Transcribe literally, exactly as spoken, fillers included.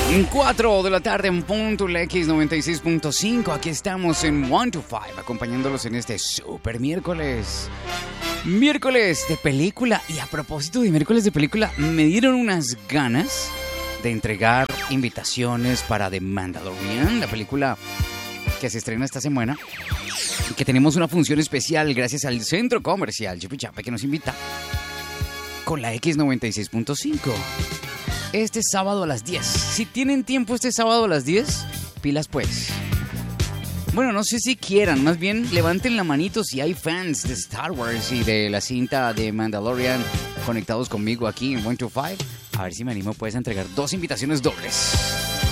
cuatro de la tarde en punto, la X noventa y seis punto cinco. Aquí estamos en one to five, acompañándolos en este super miércoles. Miércoles de película. Y a propósito de miércoles de película, me dieron unas ganas de entregar invitaciones para The Mandalorian, la película que se estrena esta semana. Y que tenemos una función especial gracias al centro comercial Chupichape, que nos invita con la X noventa y seis punto cinco. Este sábado a las diez. Si tienen tiempo este sábado a las diez, pilas pues. Bueno, no sé si quieran, más bien levanten la manito si hay fans de Star Wars y de la cinta de Mandalorian conectados conmigo aquí en one to five. A ver si me animo pues a entregar dos invitaciones dobles.